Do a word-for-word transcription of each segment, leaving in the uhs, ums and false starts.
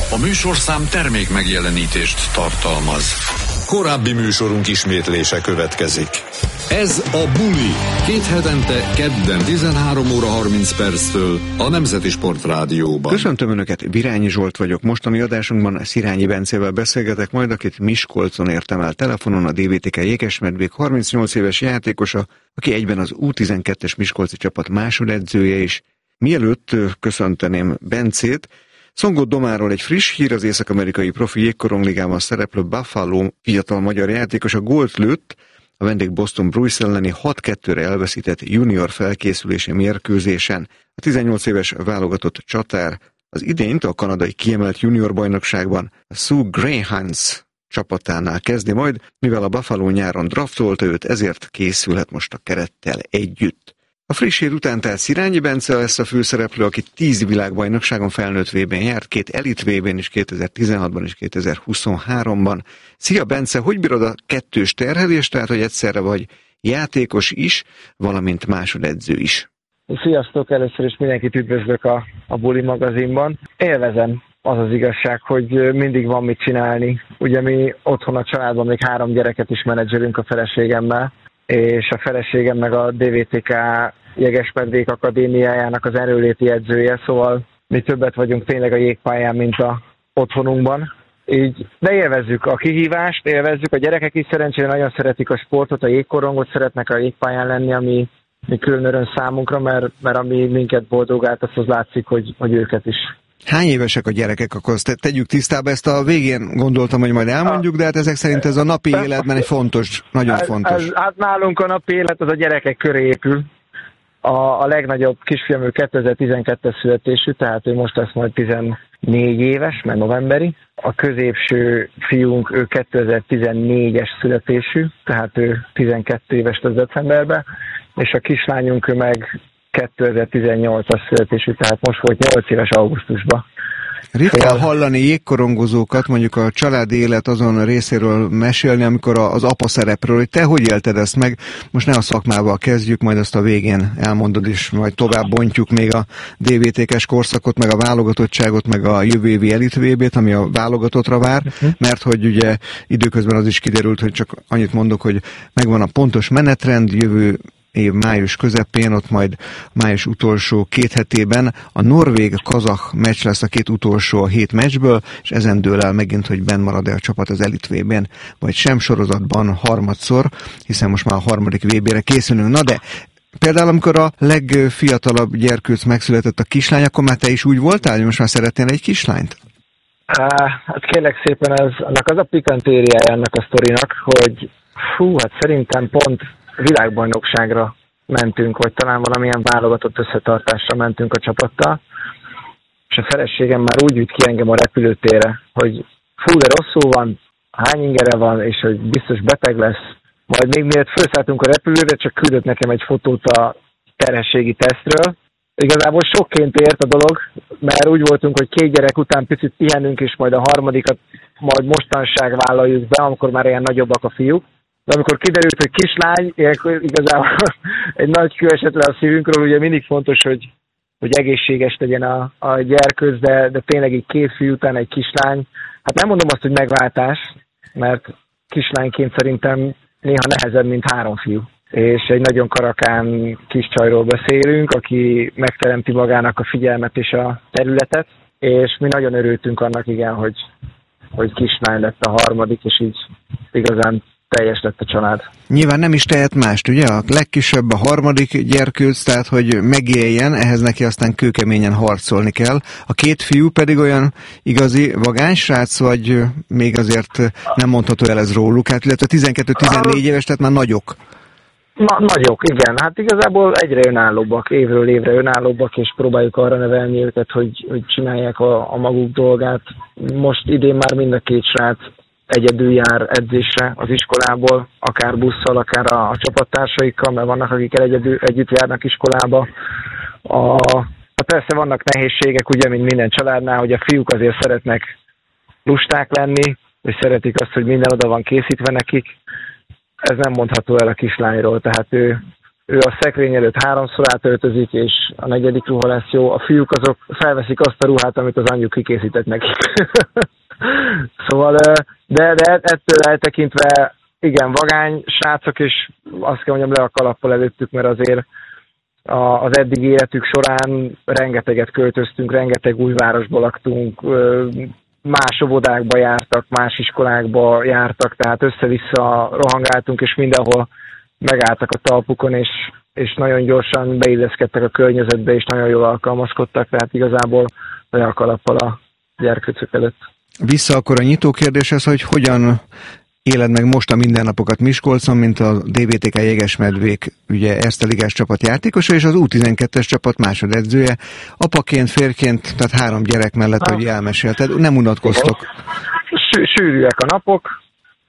A műsorszám termék megjelenítést tartalmaz. Korábbi műsorunk ismétlése következik. Ez a Buli. Két hetente kedden tizenhárom óra harminc perctől a Nemzeti Sport Rádióban. Köszöntöm Önöket, Virányi Zsolt vagyok. Mostani adásunkban Szirányi Bencével beszélgetek majd, akit Miskolcon értem el telefonon, a dé vé té ká Jégesmedvék harmincnyolc éves játékosa, aki egyben az U tizenkettes miskolci csapat másodedzője is. Mielőtt köszönteném Bencét, Szongott Domáról egy friss hír: az észak-amerikai profi jégkorongligában szereplő Buffalo fiatal magyar játékos a gólt lőtt a vendég Boston Bruins elleni hat kettőre elveszített junior felkészülési mérkőzésen. A tizennyolc éves válogatott csatár az idényt a kanadai kiemelt junior bajnokságban a Soo Greyhounds csapatánál kezdi majd, mivel a Buffalo nyáron draftolta őt, ezért készülhet most a kerettel együtt. A friss hír után tehát Szirányi Bence lesz a főszereplő, aki tíz világbajnokságon felnőtt vében járt, két elit vében is kétezer-tizenhatban és kétezer-huszonháromban. Szia Bence, hogy bírod a kettős terhelést, tehát hogy egyszerre vagy játékos is, valamint másodedző is? Sziasztok, először is mindenkit üdvözlök a, a Buli magazinban. Élvezem, az az igazság, hogy mindig van mit csinálni. Ugye mi otthon a családban még három gyereket is menedzselünk a feleségemmel, és a feleségem meg a dé vé té ká Jégesmedvék Akadémiájának az erőléti edzője, szóval mi többet vagyunk tényleg a jégpályán, mint a otthonunkban. Így, de élvezzük a kihívást, élvezzük, a gyerekek is szerencsére nagyon szeretik a sportot, a jégkorongot, szeretnek a jégpályán lenni, ami mi külön öröm számunkra, mert, mert ami minket boldogált, az, az látszik, hogy, hogy őket is. Hány évesek a gyerekek? Akkor azt tegyük tisztába, ezt a végén gondoltam, hogy majd elmondjuk, de hát ezek szerint ez a napi életben egy fontos, nagyon fontos. Ez, ez, hát nálunk a napi élet az a gyerekek köré épül. A, a legnagyobb kisfiam, ő kétezer-tizenkettes születésű, tehát ő most lesz majd tizennégy éves, mert novemberi. A középső fiunk, ő kétezer-tizennégyes születésű, tehát ő tizenkét éves lesz decemberben, és a kislányunk ő meg kétezer-tizennyolcas születésű, tehát most volt nyolc éves augusztusban. Ritkán hallani jégkorongozókat, mondjuk a családi élet azon részéről mesélni, amikor az apa szerepről, hogy te hogy élted ezt meg? Most ne a szakmával kezdjük, majd azt a végén elmondod, és majd tovább bontjuk még a dé vé té ká-s korszakot, meg a válogatottságot, meg a jövő évi elit vé bét, ami a válogatottra vár, uh-huh. mert hogy ugye időközben az is kiderült, hogy csak annyit mondok, hogy megvan a pontos menetrend, jövő év május közepén, ott majd május utolsó két hetében a norvég-kazah meccs lesz, a két utolsó a hét meccsből, és ezen dől el megint, hogy benn marad-e a csapat az elit vé bén, vagy sem sorozatban harmadszor, hiszen most már a harmadik vé bére készülünk. Na de például amikor a legfiatalabb gyerkőc megszületett, a kislány, akkor már te is úgy voltál, hogy most már szeretnél egy kislányt? Hát kérlek szépen, ez, annak az a pikantériája ennek a sztorinak, hogy fú, hát szerintem pont világbajnokságra mentünk, vagy talán valamilyen válogatott összetartásra mentünk a csapattal, és a feleségem már úgy üt ki engem a repülőtérre, hogy fú, de rosszul van, hány ingere van, és hogy biztos beteg lesz. Majd még miért felszálltunk a repülőre, csak küldött nekem egy fotót a terhességi tesztről. Igazából sokként ért a dolog, mert úgy voltunk, hogy két gyerek után picit pihenünk, és majd a harmadikat majd mostanság vállaljuk be, amikor már ilyen nagyobbak a fiúk. De amikor kiderült, hogy kislány, ilyenkor igazából egy nagy kő esett le a szívünkről, ugye mindig fontos, hogy, hogy egészséges legyen a, a gyerkőc, de, de tényleg egy két fiú után egy kislány. Hát nem mondom azt, hogy megváltás, mert kislányként szerintem néha nehezebb, mint három fiú. És egy nagyon karakán kis csajról beszélünk, aki megteremti magának a figyelmet és a területet, és mi nagyon örültünk annak, igen, hogy, hogy kislány lett a harmadik, és így igazán teljes lett a család. Nyilván nem is tehet mást, ugye? A legkisebb a harmadik gyerkőc, tehát hogy megéljen, ehhez neki aztán kőkeményen harcolni kell. A két fiú pedig olyan igazi vagánysrác, vagy még azért nem mondható el ez róluk, hát illetve tizenkettő-tizennégy éves, tehát már nagyok. Na, nagyok, igen. Hát igazából egyre önállóbbak, évről évre önállóbbak, és próbáljuk arra nevelni őket, hogy, hogy csinálják a, a maguk dolgát. Most idén már mind a két srác egyedül jár edzésre az iskolából, akár busszal, akár a, a csapattársaikkal, mert vannak, akik egyedül, együtt járnak iskolába. A, a persze vannak nehézségek, ugye, mint minden családnál, hogy a fiúk azért szeretnek lusták lenni, és szeretik azt, hogy minden oda van készítve nekik. Ez nem mondható el a kislányról, tehát ő ő a szekrény előtt háromszor átöltözik, és a negyedik ruha lesz jó. A fiúk azok felveszik azt a ruhát, amit az anyjuk kikészített nekik. Szóval, de, de ettől eltekintve, igen, vagány srácok, és azt kell mondjam, le a kalappal előttük, mert azért az eddigi életük során rengeteget költöztünk, rengeteg új városba laktunk, más óvodákba jártak, más iskolákba jártak, tehát össze-vissza rohangáltunk, és mindenhol megálltak a talpukon, és, és nagyon gyorsan beilleszkedtek a környezetbe, és nagyon jól alkalmazkodtak, tehát igazából le a kalappal a gyerkőcök előtt. Vissza akkor a nyitó kérdéshez, hogy hogyan éled meg most a mindennapokat Miskolcon, mint a dé vé té ká Jegesmedvék ugye Erste ligás csapat játékosa, és az U tizenkettes csapat másodedzője. Apaként, férként, tehát három gyerek mellett, ahogy elmesélted, nem unatkoztok. Sűrűek a napok,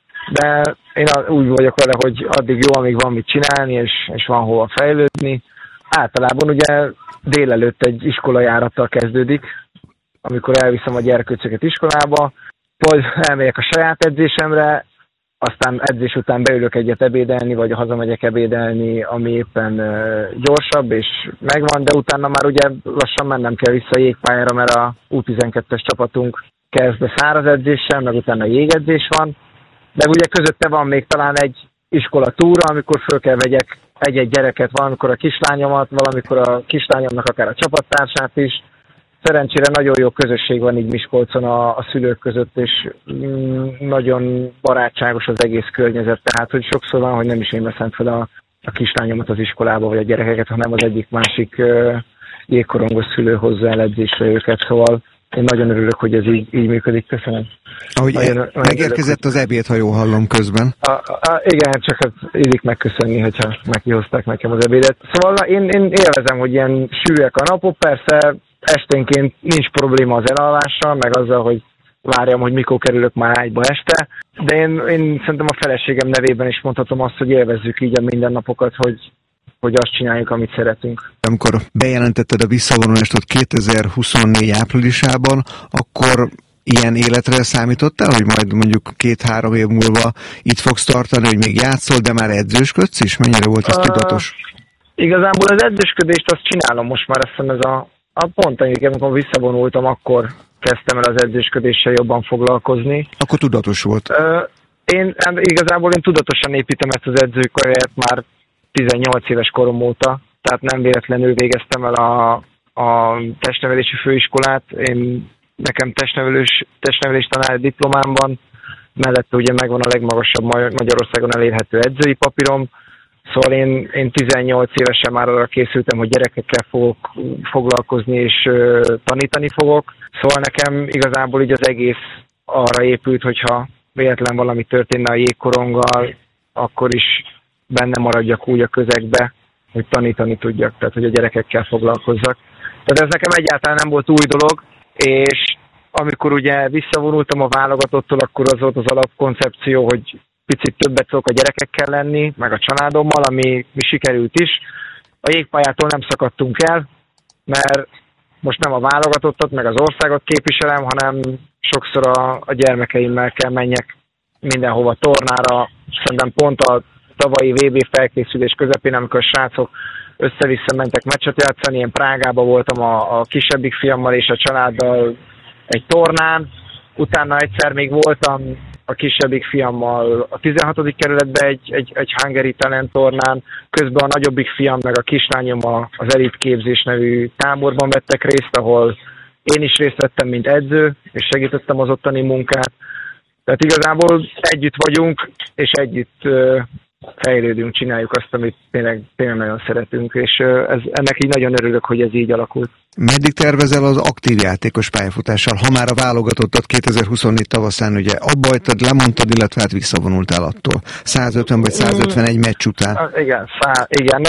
de én úgy vagyok vele, hogy addig jó, amíg van mit csinálni, és, és van hova fejlődni. Általában ugye délelőtt egy iskolajárattal kezdődik, amikor elviszem a gyerkőcöket iskolába, vagy elmegyek a saját edzésemre, aztán edzés után beülök egyet ebédelni, vagy hazamegyek ebédelni, ami éppen uh, gyorsabb, és megvan, de utána már ugye lassan mennem kell vissza a jégpályára, mert a U tizenkettes csapatunk kezd be száraz edzéssel, meg utána jégedzés van, de ugye közötte van még talán egy iskola túra, amikor föl kell vegyek egy-egy gyereket, valamikor a kislányomat, valamikor a kislányomnak akár a csapattársát is. Szerencsére nagyon jó közösség van így Miskolcon a, a szülők között, és mm, nagyon barátságos az egész környezet, tehát hogy sokszor van, hogy nem is én veszem fel a, a kislányomat az iskolába, vagy a gyerekeket, hanem az egyik másik uh, jégkorongos szülő hozza el edzésre őket, szóval én nagyon örülök, hogy ez így, így működik. Köszönöm. Ahogy nagyon, nagyon megérkezett az ebéd, ha jól hallom közben. A, a, igen, csak hát illik megköszönni, hogyha meghozták nekem az ebédet. Szóval én, én élvezem, hogy ilyen sűrűek a napok, persze esténként nincs probléma az elalvással, meg azzal, hogy várjam, hogy mikor kerülök már ágyba este, de én, én szerintem a feleségem nevében is mondhatom azt, hogy élvezzük így a mindennapokat, hogy, hogy azt csináljuk, amit szeretünk. Amikor bejelentetted a visszavonulástot kétezer-huszonnégy áprilisában, akkor ilyen életre számítottál, hogy majd mondjuk két-három év múlva itt fogsz tartani, hogy még játszol, de már edzősködsz is? Mennyire volt ez uh, tudatos? Igazából az edzősködést azt csinálom most már, azt hiszem ez a A pont, amikor visszavonultam, akkor kezdtem el az edzősködéssel jobban foglalkozni. Akkor tudatos volt? Uh, én igazából én tudatosan építem ezt az edzői karriert már tizennyolc éves korom óta, tehát nem véletlenül végeztem el a, a testnevelési főiskolát. Én, nekem testnevelés, testnevelés tanári diplomám, mellette ugye megvan a legmagasabb Magyarországon elérhető edzői papírom. Szóval én, én tizennyolc évesen már arra készültem, hogy gyerekekkel fogok foglalkozni és ö, tanítani fogok. Szóval nekem igazából így az egész arra épült, hogyha véletlen valami történne a jégkoronggal, akkor is benne maradjak úgy a közegbe, hogy tanítani tudjak, tehát hogy a gyerekekkel foglalkozzak. Tehát ez nekem egyáltalán nem volt új dolog, és amikor ugye visszavonultam a válogatottól, akkor az volt az alapkoncepció, hogy picit többet tudok a gyerekekkel lenni, meg a családommal, ami mi sikerült is. A jégpályától nem szakadtunk el, mert most nem a válogatottat, meg az országot képviselem, hanem sokszor a, a gyermekeimmel kell menjek mindenhova tornára. Szerintem pont a tavalyi vé bé felkészülés közepén, amikor a srácok össze-vissza mentek meccset játszani, én Prágában voltam a, a kisebbik fiammal és a családdal egy tornán, utána egyszer még voltam a kisebbik fiammal a tizenhatodik kerületben egy, egy, egy Hungary Talent tornán, közben a nagyobbik fiam meg a kislányom az Elite Képzés nevű táborban vettek részt, ahol én is részt vettem, mint edző, és segítettem az ottani munkát. Tehát igazából együtt vagyunk, és együtt uh, fejlődünk, csináljuk azt, amit tényleg, tényleg nagyon szeretünk, és uh, ez, ennek így nagyon örülök, hogy ez így alakult. Meddig tervezel az aktív játékos pályafutással? Ha már a válogatottat kétezer-huszonnégy tavaszán ugye abbajtad, lemondtad, illetve hát visszavonultál attól. százötven vagy százötvenegy meccs után. Igen, szá, igen.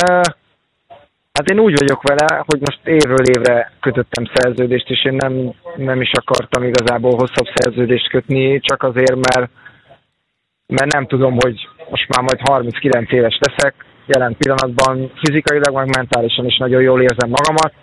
Hát én úgy vagyok vele, hogy most évről évre kötöttem szerződést, és én nem, nem is akartam igazából hosszabb szerződést kötni, csak azért, mert, mert nem tudom, hogy most már majd harminckilenc éves leszek, jelen pillanatban fizikailag, meg mentálisan is nagyon jól érzem magamat,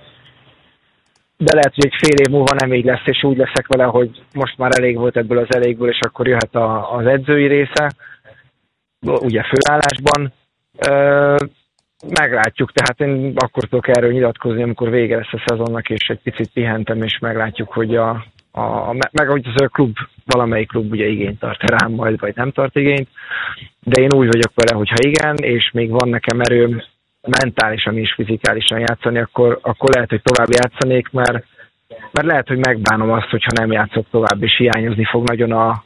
de lehet, hogy egy fél év múlva nem így lesz, és úgy leszek vele, hogy most már elég volt ebből az elégből, és akkor jöhet a, az edzői része, ugye főállásban. meglátjuk, tehát én akkor tudok erről nyilatkozni, amikor vége lesz a szezonnak, és egy picit pihentem, és meglátjuk, hogy a, a meg hogy az a klub, valamelyik klub ugye igényt tart rám majd, vagy nem tart igényt, de én úgy vagyok vele, hogy ha igen, és még van nekem erőm mentálisan és fizikálisan játszani, akkor, akkor lehet, hogy tovább játszanék, mert, mert lehet, hogy megbánom azt, hogyha nem játszok tovább, és hiányozni fog nagyon a,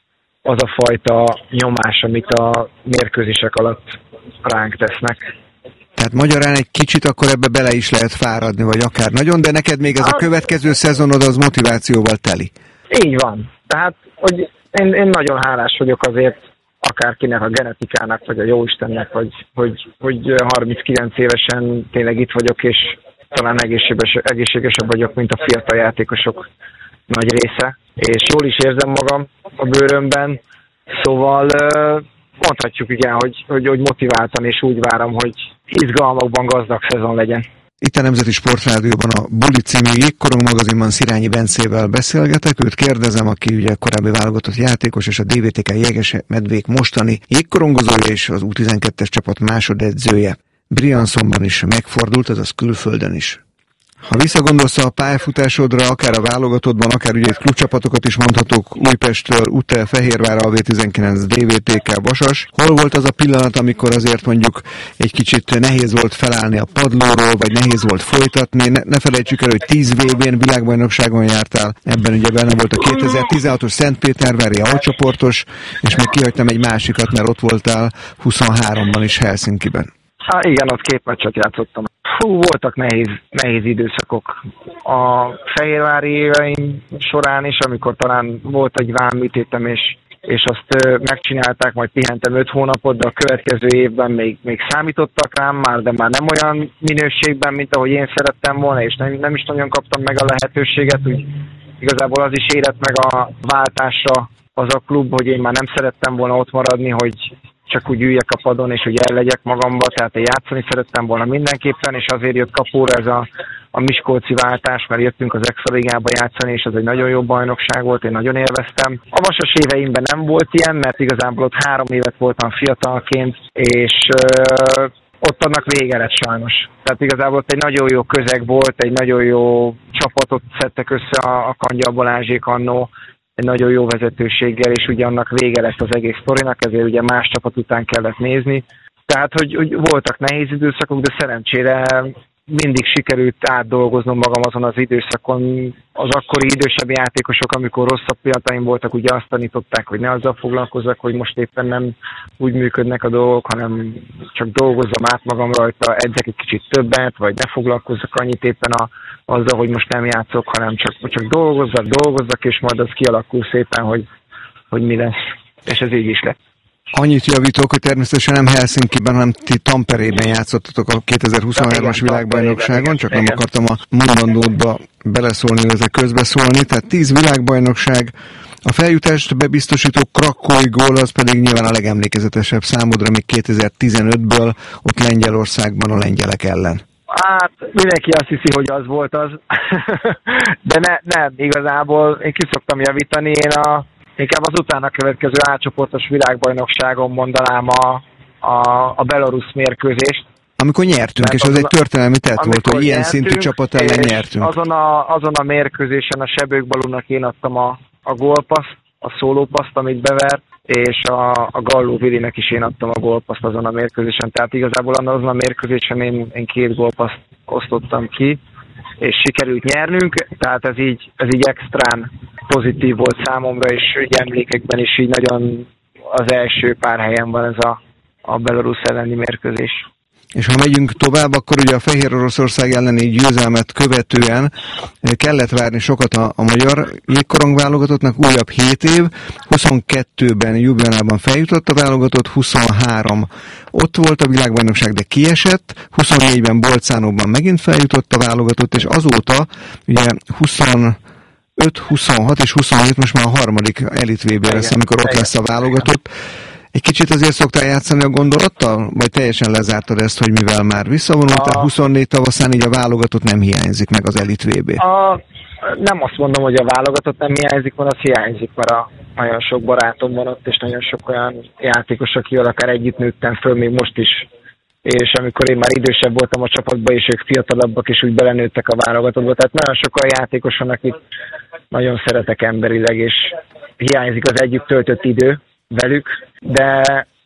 az a fajta nyomás, amit a mérkőzések alatt ránk tesznek. Tehát magyarán egy kicsit akkor ebbe bele is lehet fáradni, vagy akár nagyon, de neked még ez a következő szezonod az motivációval teli. Így van. Tehát, hogy én, én nagyon hálás vagyok azért, akárkinek, a genetikának, vagy a jóistennek, hogy, hogy, hogy harminckilenc évesen tényleg itt vagyok, és talán egészséges, egészségesebb vagyok, mint a fiatal játékosok nagy része. És jól is érzem magam a bőrömben, szóval mondhatjuk igen, hogy, hogy, hogy motiváltan, és úgy várom, hogy izgalmakban gazdag szezon legyen. Itt a Nemzeti Sportrádióban a Buli című Jégkorong magazinban Szirányi Bencével beszélgetek. Őt kérdezem, aki ugye korábbi válogatott játékos, és a dé vé té ká Jégesmedvék mostani jégkorongozója és az U tizenkettes csapat másodedzője. Briançonban is megfordult, azaz külföldön is. Ha visszagondolsz a pályafutásodra, akár a válogatottban, akár ugye egy klubcsapatokat is mondhatok, Újpesttől, Utel, Fehérvár, A V tizenkilenc, dé vé té ká, Vasas. Hol volt az a pillanat, amikor azért mondjuk egy kicsit nehéz volt felállni a padlóról, vagy nehéz volt folytatni? Ne, ne felejtsük el, hogy tíz vé bén világbajnokságon jártál, ebben ugye benne volt a kétezer-tizenhatos Szentpétervári alcsoportos, és még kihagytam egy másikat, mert ott voltál huszonháromban is Helsinkiben. Há, igen, ott két meccset játszottam. Hú, voltak nehéz, nehéz időszakok a fehérvári éveim során is, amikor talán volt egy vámműtétem, és, és azt ö, megcsinálták, majd pihentem öt hónapot, de a következő évben még, még számítottak rám már, de már nem olyan minőségben, mint ahogy én szerettem volna, és nem, nem is nagyon kaptam meg a lehetőséget, úgy igazából az is érett meg a váltásra az a klub, hogy én már nem szerettem volna ott maradni, hogy csak úgy üljek a padon, és hogy el legyek magamba, tehát én játszani szerettem volna mindenképpen, és azért jött kapóra ez a, a miskolci váltás, mert jöttünk az Extra Ligába játszani, és ez egy nagyon jó bajnokság volt, én nagyon élveztem. A Vasas éveimben nem volt ilyen, mert igazából ott három évet voltam fiatalként, és ö, ott annak vége lett sajnos. Tehát igazából ott egy nagyon jó közeg volt, egy nagyon jó csapatot szedtek össze a, a Kangyal Balázsék annó, egy nagyon jó vezetőséggel, és ugye annak vége lett az egész sztorinak, ezért ugye más csapat után kellett nézni. Tehát, hogy, hogy voltak nehéz időszakok, de szerencsére mindig sikerült átdolgoznom magam azon az időszakon. Az akkori idősebb játékosok, amikor rosszabb pillanataim voltak, ugye azt tanították, hogy ne azzal foglalkozzak, hogy most éppen nem úgy működnek a dolgok, hanem csak dolgozzam át magam rajta, edzek egy kicsit többet, vagy ne foglalkozzak annyit éppen a, azzal, hogy most nem játszok, hanem csak, csak dolgozzak, dolgozzak, és majd az kialakul szépen, hogy, hogy mi lesz. És ez így is lett. Annyit javítok, hogy természetesen nem Helsinkiben, hanem ti Tamperében játszottatok a kétezer-huszonhármas világbajnokságon, csak nem akartam a mondandódba beleszólni, illetve közbeszólni. Tehát tíz világbajnokság, a feljutást bebiztosító krakói gól, az pedig nyilván a legemlékezetesebb számodra még kétezer-tizenötből, ott Lengyelországban a lengyelek ellen. Hát mindenki azt hiszi, hogy az volt az, de ne, nem, igazából én ki szoktam javítani, én a inkább az utána következő átcsoportos világbajnokságon mondanám a, a, a belarusz mérkőzést. Amikor nyertünk, mert és az egy történelmi tett volt, hogy ilyen szintű csapat ellen nyertünk. Azon a, azon a mérkőzésen a Sebők Balunak én adtam a, a gólpaszt, a szólópaszt, amit bevert, és a, a Galló Vilinek is én adtam a gólpaszt azon a mérkőzésen. Tehát igazából azon a mérkőzésen én, én két gólpaszt osztottam ki, és sikerült nyernünk, tehát ez így, ez így extrán pozitív volt számomra, és így emlékekben is így nagyon az első pár helyen van ez a, a Belarus elleni mérkőzés. És ha megyünk tovább, akkor ugye a Fehér Oroszország elleni győzelmet követően kellett várni sokat a, a magyar jégkorong válogatottnak, újabb hét év, huszonkettőben Ljubljanában feljutott a válogatott, huszonhárom ott volt a világbajnokság, de kiesett, huszonnégyben Bolcánóban megint feljutott a válogatott, és azóta ugye huszonöt, huszonhat és huszonhét most már a harmadik elit vé bé lesz, amikor ott lesz a válogatott. Egy kicsit azért szoktál játszani a gondolattal? Vagy teljesen lezártad ezt, hogy mivel már visszavonultál, huszonnégy tavaszán így a válogatott nem hiányzik meg az elit vé bé? A, nem azt mondom, hogy a válogatott nem hiányzik, mert az hiányzik, mert a, nagyon sok barátom van ott, és nagyon sok olyan játékos, akivel akár együtt nőttem föl, még most is és amikor én már idősebb voltam a csapatban, és ők fiatalabbak, és úgy belenőttek a válogatottba. Tehát nagyon sokan játékos van, akit nagyon szeretek emberileg, és hiányzik az együtt töltött idő velük, de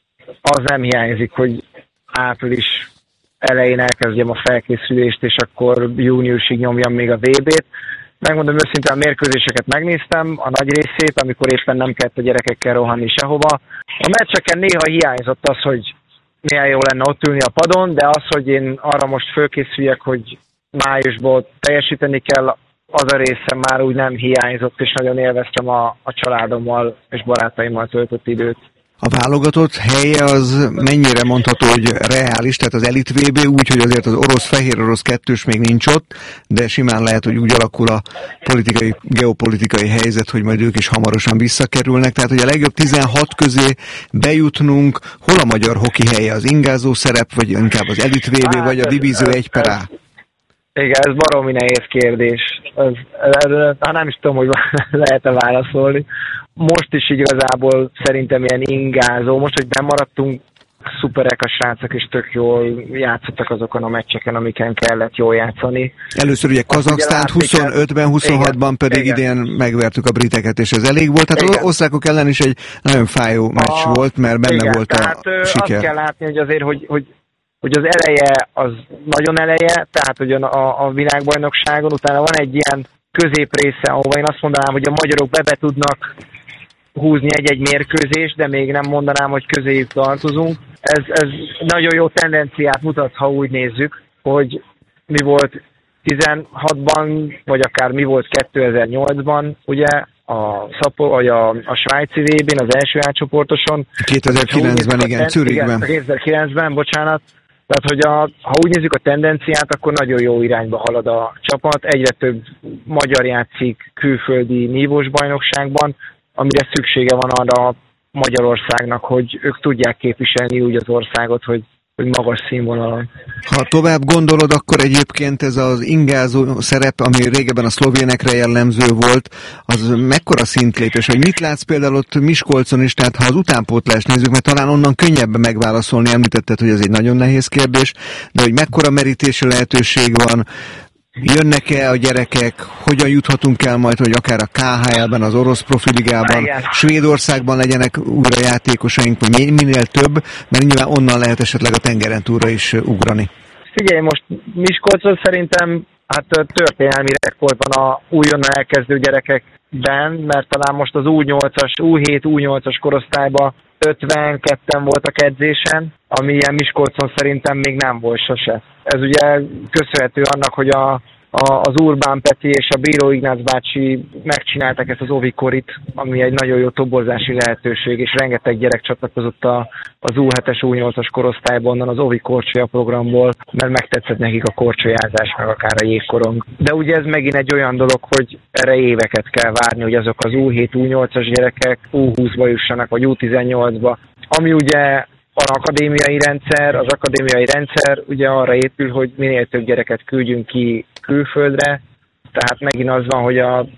az nem hiányzik, hogy április elején elkezdjem a felkészülést, és akkor júniusig nyomjam még a vé bét. Megmondom őszintén, a mérkőzéseket megnéztem, a nagy részét, amikor éppen nem kellett a gyerekekkel rohanni sehova. A meccseken néha hiányzott az, hogy milyen jó lenne ott ülni a padon, de az, hogy én arra most fölkészüljek, hogy májusban teljesíteni kell, az a része már úgy nem hiányzott, és nagyon élveztem a, a családommal és barátaimmal töltött időt. A válogatott helye az mennyire mondható, hogy reális, tehát az elit vé bé úgy, hogy azért az orosz-fehér orosz kettős még nincs ott, de simán lehet, hogy úgy alakul a politikai, geopolitikai helyzet, hogy majd ők is hamarosan visszakerülnek. Tehát, hogy a legjobb tizenhat közé bejutnunk, hol a magyar hoki helye, az ingázó szerep, vagy inkább az elit vé bé, hát, vagy a divízió egy per á? Igen, ez baromi nehéz kérdés. Ez, ez, ez, nem is tudom, hogy lehet-e válaszolni. Most is igazából szerintem ilyen ingázó. Most, hogy bemaradtunk, szuperek a srácok, és tök jól játszottak azokon a meccseken, amiken kellett jól játszani. Először ugye Kazaksztánt huszonötben, huszonhatban pedig igen. Idén megvertük a briteket, és ez elég volt. Hát az osztrákok ellen is egy nagyon fájó meccs a, volt, mert benne igen, volt a tehát, siker. Azt kell látni, hogy azért, hogy, hogy hogy az eleje az nagyon eleje, tehát hogy a, a világbajnokságon utána van egy ilyen középrésze, ahova én azt mondanám, hogy a magyarok be, be tudnak húzni egy-egy mérkőzést, de még nem mondanám, hogy közéjük tartozunk. Ez, ez nagyon jó tendenciát mutat, ha úgy nézzük, hogy mi volt tizenhatban, vagy akár mi volt kétezer-nyolcban, ugye, a, Szapo, vagy a, a svájci vé bén, az első átcsoportoson. kétezer-kilencben, igen, Zürichben. kétezer-kilencben, bocsánat. Tehát, hogy a, ha úgy nézzük a tendenciát, akkor nagyon jó irányba halad a csapat. Egyre több magyar játszik külföldi nívós bajnokságban, amire szüksége van arra Magyarországnak, hogy ők tudják képviselni úgy az országot, hogy, hogy magas színvonalon. Ha tovább gondolod, akkor egyébként ez az ingázó szerep, ami régebben a szlovénekre jellemző volt, az mekkora szintlépés, hogy mit látsz például ott Miskolcon is, tehát ha az utánpótlást nézzük, mert talán onnan könnyebb megválaszolni, említetted, hogy ez egy nagyon nehéz kérdés, de hogy mekkora merítési lehetőség van, jönnek-e a gyerekek, hogyan juthatunk el majd, hogy akár a ká há el-ben, az orosz profiligában, igen. Svédországban legyenek újra játékosaink, vagy minél több, mert nyilván onnan lehet esetleg a tengeren túlra is ugrani. Figyelj, most Miskolcon szerintem hát történelmi rekord van a újonnan elkezdő gyerekekben, mert talán most az U nyolcas, U hét, U nyolcas korosztályban ötvenketten voltak edzésen, ami ilyen Miskolcon szerintem még nem volt sose. Ez ugye köszönhető annak, hogy a, a, az Urbán Peti és a Bíró Ignác bácsi megcsinálták ezt az Ovikorit, ami egy nagyon jó toborzási lehetőség, és rengeteg gyerek csatlakozott a, az U hetes, U nyolcas korosztályban, onnan az Ovi korcsolya programból, mert megtetszett nekik a korcsolyázás, meg akár a jégkorong. De ugye ez megint egy olyan dolog, hogy erre éveket kell várni, hogy azok az U hét, U nyolcas gyerekek U húszba jussanak, vagy U tizennyolcba. Ami ugye az akadémiai rendszer, az akadémiai rendszer ugye arra épül, hogy minél több gyereket küldjünk ki külföldre, tehát megint az van, hogy a,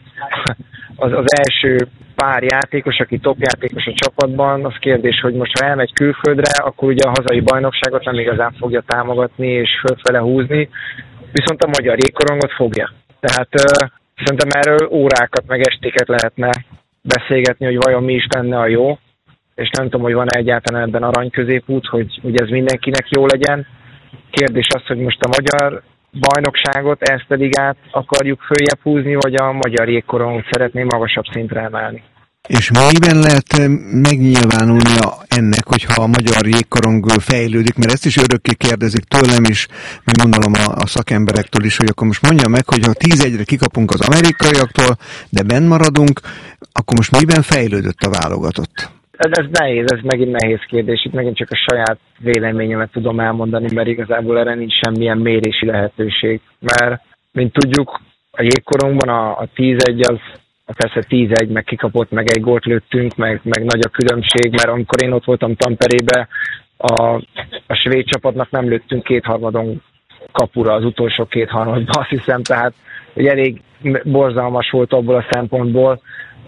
az, az első pár játékos, aki top játékos a csapatban, az kérdés, hogy most ha elmegy külföldre, akkor ugye a hazai bajnokságot nem igazán fogja támogatni és fölfele húzni, viszont a magyar jégkorongot fogja. Tehát uh, szerintem erről órákat meg estéket lehetne beszélgetni, hogy vajon mi is lenne a jó, és nem tudom, hogy van-e egyáltalán ebben arany középút, hogy, hogy ez mindenkinek jó legyen. Kérdés az, hogy most a magyar bajnokságot, ezt a ligát akarjuk följebb húzni, vagy a magyar jégkorongot szeretném magasabb szintre emelni. És miben lehet megnyilvánulnia ennek, hogyha a magyar jégkorong fejlődik, mert ezt is örökké kérdezik tőlem is, meg gondolom a, a szakemberektől is, hogy akkor most mondja meg, hogy ha tíz egyre kikapunk az amerikaiaktól, de benn maradunk, akkor most miben fejlődött a válogatott? Ez, ez nehéz, ez megint nehéz kérdés. Itt megint csak a saját véleményemet tudom elmondani, mert igazából erre nincs semmilyen mérési lehetőség. Mert, mint tudjuk, a jégkorongban a, a tíz egy az, persze tíz egy, meg kikapott, meg egy gólt lőttünk, meg, meg nagy a különbség, mert amikor én ott voltam Tamperébe, a, a svéd csapatnak nem lőttünk kétharmadon kapura az utolsó kétharmadban, azt hiszem, tehát hogy elég borzalmas volt abból a szempontból,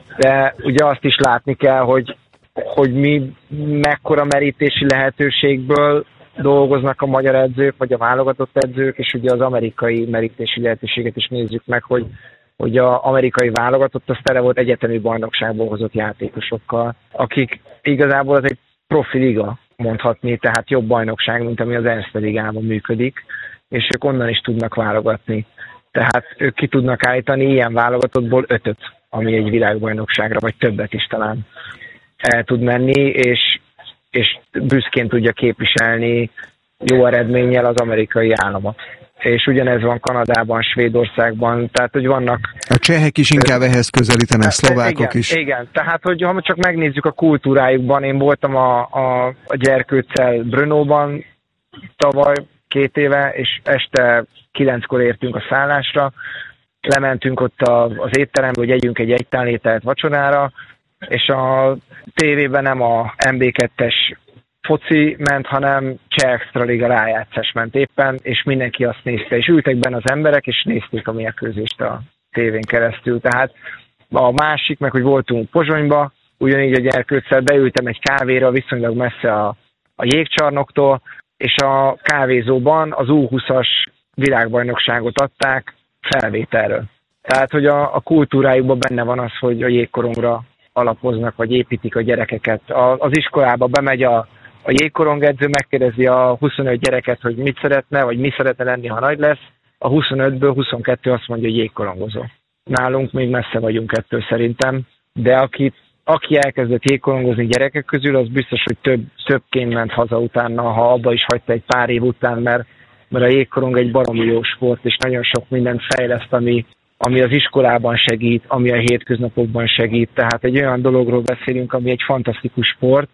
de ugye azt is látni kell, hogy hogy mi mekkora merítési lehetőségből dolgoznak a magyar edzők, vagy a válogatott edzők, és ugye az amerikai merítési lehetőséget is nézzük meg, hogy, hogy az amerikai válogatott az tele volt egyetemi bajnokságból hozott játékosokkal, akik igazából az egy profi liga, mondhatni, tehát jobb bajnokság, mint ami az Erste ligában működik, és ők onnan is tudnak válogatni. Tehát ők ki tudnak állítani ilyen válogatottból ötöt, ami egy világbajnokságra, vagy többet is talán el tud menni, és, és büszkén tudja képviselni jó eredménnyel az amerikai államot. És ugyanez van Kanadában, Svédországban, tehát hogy vannak... A csehek is inkább ehhez közelítenek, szlovákok igen, is. Igen, tehát hogy ha csak megnézzük a kultúrájukban, én voltam a, a, a Gyerkőccel Brnóban tavaly, két éve, és este kilenckor értünk a szállásra, lementünk ott a, az étterembe, hogy együnk egy egytálnételt vacsorára, és a tévében nem a em bé kettes foci ment, hanem Cseh Extraliga rájátszás ment éppen, és mindenki azt nézte, és ültek benne az emberek, és nézték a mérkőzést a tévén keresztül. Tehát a másik, meg hogy voltunk Pozsonyba, ugyanígy a Gyerkőccel beültem egy kávéra, viszonylag messze a, a jégcsarnoktól, és a kávézóban az U húszas világbajnokságot adták felvételről. Tehát, hogy a, a kultúrájukban benne van az, hogy a jégkorongra alapoznak, vagy építik a gyerekeket. A, az iskolába bemegy a, a jégkorongedző, megkérdezi a huszonöt gyereket, hogy mit szeretne, vagy mi szeretne lenni, ha nagy lesz. A huszonötből huszonkettő azt mondja, hogy jégkorongozó. Nálunk még messze vagyunk ettől szerintem, de aki, aki elkezdett jégkorongozni gyerekek közül, az biztos, hogy több, többként ment haza utána, ha abba is hagyta egy pár év után, mert, mert a jégkorong egy baromi jó sport, és nagyon sok mindent fejleszt, ami, ami az iskolában segít, ami a hétköznapokban segít. Tehát egy olyan dologról beszélünk, ami egy fantasztikus sport.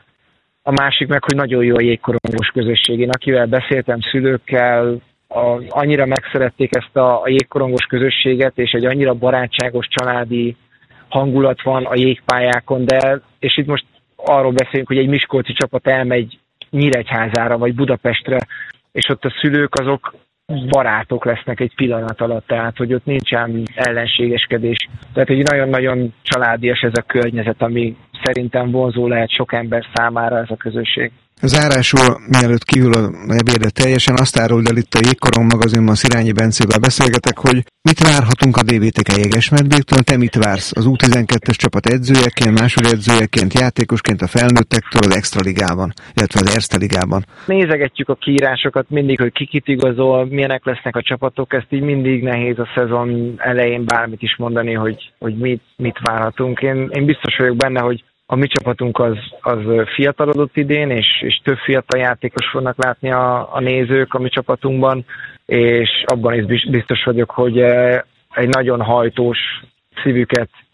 A másik meg, hogy nagyon jó a jégkorongos közösség. Én akivel beszéltem, szülőkkel, a, annyira megszerették ezt a, a jégkorongos közösséget, és egy annyira barátságos családi hangulat van a jégpályákon, de, és itt most arról beszélünk, hogy egy miskolci csapat elmegy Nyíregyházára, vagy Budapestre, és ott a szülők azok barátok lesznek egy pillanat alatt, tehát hogy ott nincsen ellenségeskedés. Tehát egy nagyon-nagyon családias ez a környezet, ami szerintem vonzó lehet sok ember számára ez a közösség. Zárásul, mielőtt kívül a ebédet teljesen, azt áruld el itt a Jégkorong magazinban, Szirányi Bencével beszélgetek, hogy mit várhatunk a dé vé té ká Jegesmedvéktől, te mit vársz az U tizenkettes csapat edzőjeként, másodedzőjeként, játékosként a felnőttektől az Extraligában, illetve az Erste ligában? Nézegetjük a kiírásokat mindig, hogy ki kit igazol, milyenek lesznek a csapatok, ezt így mindig nehéz a szezon elején bármit is mondani, hogy, hogy mit, mit várhatunk. Én, én biztos vagyok benne, hogy a mi csapatunk az, az fiatalodott idén, és, és több fiatal játékos fognak látni a, a nézők a mi csapatunkban, és abban is biztos vagyok, hogy egy nagyon hajtós, szívüket